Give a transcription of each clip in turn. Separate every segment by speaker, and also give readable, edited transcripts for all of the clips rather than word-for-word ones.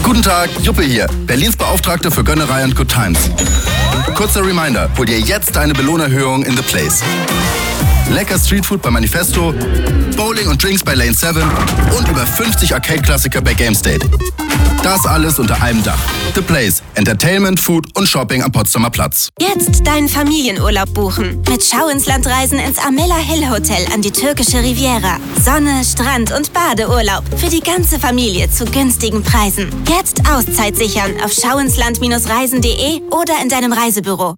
Speaker 1: Guten Tag, Juppe hier, Berlins Beauftragte für Gönnerei und Good Times. Kurzer Reminder, hol dir jetzt deine Belohnerhöhung in The Place. Lecker Streetfood bei Manifesto, Bowling und Drinks bei Lane 7 und über 50 Arcade-Klassiker bei GameState. Das alles unter einem Dach. The Place. Entertainment, Food und Shopping am Potsdamer Platz.
Speaker 2: Jetzt deinen Familienurlaub buchen. Mit Schau-ins-Land-Reisen ins Amela Hill Hotel an die türkische Riviera. Sonne, Strand und Badeurlaub. Für die ganze Familie zu günstigen Preisen. Jetzt Auszeit sichern auf schauinsland-reisen.de oder in deinem Reisebüro.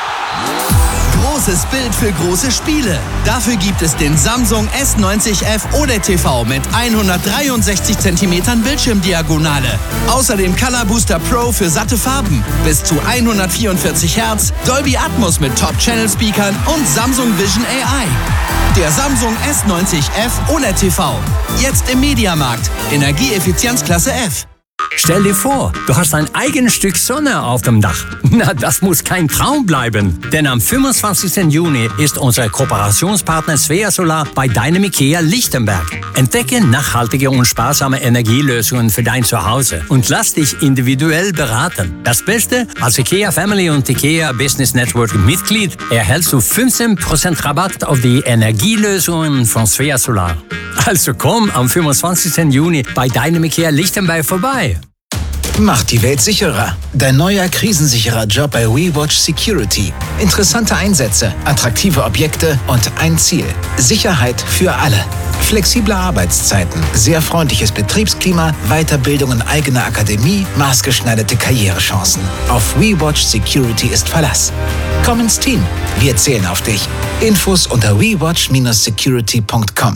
Speaker 3: Großes Bild für große Spiele. Dafür gibt es den Samsung S90F OLED TV mit 163 cm Bildschirmdiagonale. Außerdem Color Booster Pro für satte Farben. Bis zu 144 Hertz, Dolby Atmos mit Top-Channel-Speakern und Samsung Vision AI. Der Samsung S90F OLED TV. Jetzt im Mediamarkt. Energieeffizienzklasse F.
Speaker 4: Stell dir vor, du hast ein eigenes Stück Sonne auf dem Dach. Na, das muss kein Traum bleiben. Denn am 25. Juni ist unser Kooperationspartner Svea Solar bei deinem IKEA Lichtenberg. Entdecke nachhaltige und sparsame Energielösungen für dein Zuhause und lass dich individuell beraten. Das Beste, als IKEA Family und IKEA Business Network Mitglied erhältst du 15% Rabatt auf die Energielösungen von Svea Solar. Also komm am 25. Juni bei deinem IKEA Lichtenberg vorbei.
Speaker 5: Macht die Welt sicherer. Dein neuer krisensicherer Job bei WeWatch Security. Interessante Einsätze, attraktive Objekte und ein Ziel. Sicherheit für alle. Flexible Arbeitszeiten, sehr freundliches Betriebsklima, Weiterbildung in eigener Akademie, maßgeschneiderte Karrierechancen. Auf WeWatch Security ist Verlass. Komm ins Team. Wir zählen auf dich. Infos unter wewatch-security.com.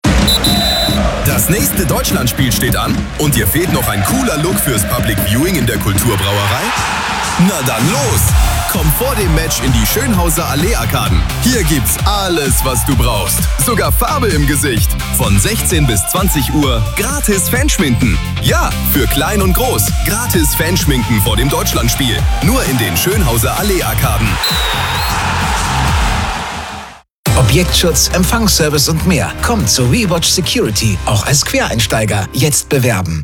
Speaker 6: Das nächste Deutschlandspiel steht an und dir fehlt noch ein cooler Look fürs Public Viewing in der Kulturbrauerei? Na dann los! Komm vor dem Match in die Schönhauser Allee-Arkaden. Hier gibt's alles, was du brauchst. Sogar Farbe im Gesicht. Von 16 bis 20 Uhr gratis Fanschminken. Ja, für klein und groß. Gratis Fanschminken vor dem Deutschlandspiel. Nur in den Schönhauser Allee-Arkaden.
Speaker 5: Objektschutz, Empfangsservice und mehr. Kommt zu WeWatch Security, auch als Quereinsteiger. Jetzt bewerben.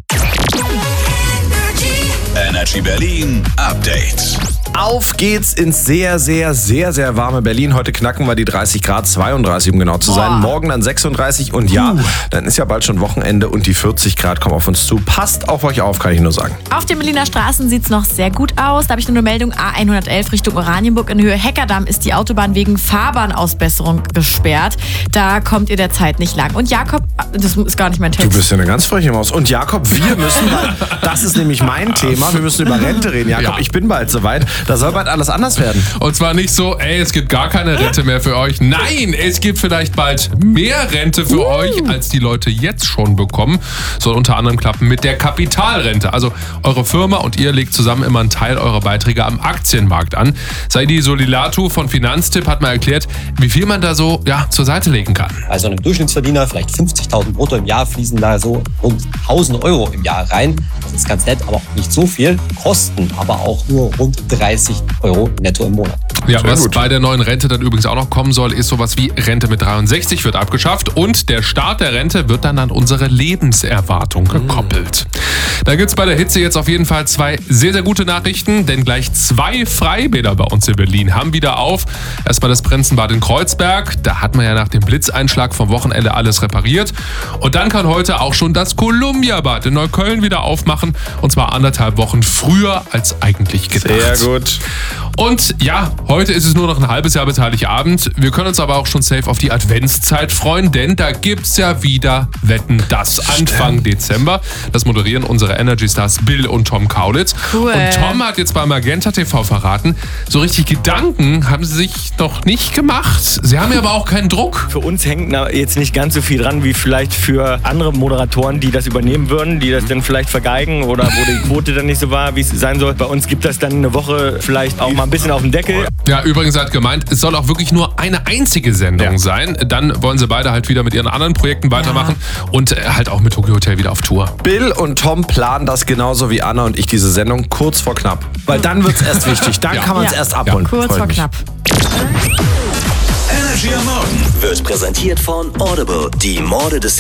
Speaker 6: Energy Berlin Update.
Speaker 7: Auf geht's ins sehr, sehr, sehr, sehr warme Berlin. Heute knacken wir die 30 Grad, 32 um genau zu sein. Morgen dann 36 und ja, dann ist ja bald schon Wochenende und die 40 Grad kommen auf uns zu. Passt auf euch auf, kann ich nur sagen.
Speaker 8: Auf den Berliner Straßen sieht's noch sehr gut aus. Da habe ich nur eine Meldung, A111 Richtung Oranienburg in Höhe Heckerdamm ist die Autobahn wegen Fahrbahnausbesserung gesperrt. Da kommt ihr derzeit nicht lang. Und Jakob, das ist gar nicht mein Text.
Speaker 7: Du bist ja eine ganz freche Maus. Und Jakob, wir müssen bald, das ist nämlich mein Thema, wir müssen über Rente reden. Jakob, ich bin bald soweit. Da soll bald alles anders werden.
Speaker 9: Und zwar nicht so, es gibt gar keine Rente mehr für euch. Nein, es gibt vielleicht bald mehr Rente für euch, als die Leute jetzt schon bekommen. Soll unter anderem klappen mit der Kapitalrente. Also eure Firma und ihr legt zusammen immer einen Teil eurer Beiträge am Aktienmarkt an. Saidi Solilatu von Finanztipp hat mal erklärt, wie viel man da so zur Seite legen kann.
Speaker 10: Also einem Durchschnittsverdiener vielleicht 50.000 brutto im Jahr fließen da so rund 1.000 Euro im Jahr rein. Das ist ganz nett, aber auch nicht so viel. Kosten aber auch nur rund 30 Euro netto im Monat.
Speaker 9: Ja, was bei der neuen Rente dann übrigens auch noch kommen soll, ist sowas wie Rente mit 63 wird abgeschafft und der Start der Rente wird dann an unsere Lebenserwartung gekoppelt. Da gibt's bei der Hitze jetzt auf jeden Fall 2 sehr, sehr gute Nachrichten, denn gleich 2 Freibäder bei uns in Berlin haben wieder auf. Erstmal das Prinzenbad in Kreuzberg, da hat man ja nach dem Blitzeinschlag vom Wochenende alles repariert. Und dann kann heute auch schon das Columbia-Bad in Neukölln wieder aufmachen und zwar 1,5 Wochen früher als eigentlich gedacht.
Speaker 7: Sehr gut.
Speaker 9: Und ja, heute ist es nur noch ein halbes Jahr bis Heiligabend. Wir können uns aber auch schon safe auf die Adventszeit freuen, denn da gibt's ja wieder Wetten, das Anfang Dezember. Das moderieren unsere Energy Stars Bill und Tom Kaulitz.
Speaker 8: Cool.
Speaker 9: Und Tom hat jetzt bei Magenta TV verraten, so richtig Gedanken haben sie sich noch nicht gemacht. Sie haben ja aber auch keinen Druck.
Speaker 11: Für uns hängt da jetzt nicht ganz so viel dran, wie vielleicht für andere Moderatoren, die das übernehmen würden, die das dann vielleicht vergeigen oder wo die Quote dann nicht so war, wie es sein soll. Bei uns gibt das dann eine Woche vielleicht auch mal ein bisschen auf den Deckel.
Speaker 9: Ja, übrigens hat gemeint, es soll auch wirklich nur eine einzige Sendung sein. Dann wollen sie beide halt wieder mit ihren anderen Projekten weitermachen und halt auch mit Tokyo Hotel wieder auf Tour.
Speaker 7: Bill und Tom planen das genauso wie Anna und ich diese Sendung kurz vor knapp. Weil dann wird's erst wichtig, dann kann man es erst abholen.
Speaker 8: Kurz vor knapp.
Speaker 6: Energy am Morgen wird präsentiert von Audible, die Morde des